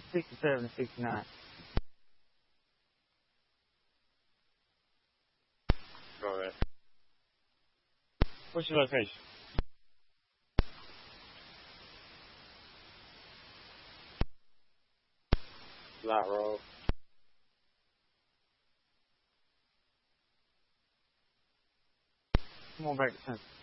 67 to 69. Go ahead. What's your location? Lot Road. Come on back to Central.